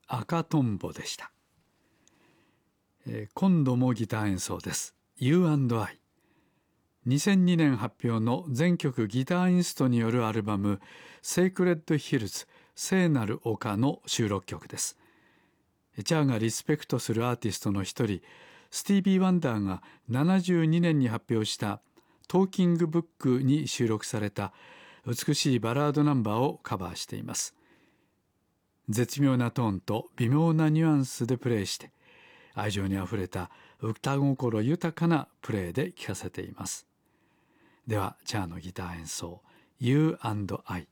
赤とんぼでした。今度もギター演奏です。You&I。2002年発表の全曲ギターインストによるアルバムセイクレッドヒルズ聖なる丘の収録曲です。チャーがリスペクトするアーティストの一人、スティービー・ワンダーが72年に発表したトーキングブックに収録された美しいバラードナンバーをカバーしています。絶妙なトーンと微妙なニュアンスでプレイして、愛情にあふれた歌心豊かなプレイで聴かせています。では、チャーのギター演奏 You&I。